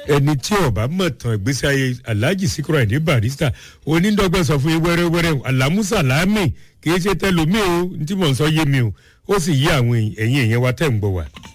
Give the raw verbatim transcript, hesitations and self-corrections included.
ẹni tí ọba mọ̀ tán ìgbésí ayé alhaji Síkírù Àyìndé Barrister onídọ́gbọ́n sọ fún yín wẹ́rẹ́wẹ́rẹ́ alamusa láàmì kì í ṣe tẹlomi o tí mò ń sọ yé mi o ó sì yí àwọn ẹ̀yìn èèyàn wa tẹ̀ ń gbọ́ wa.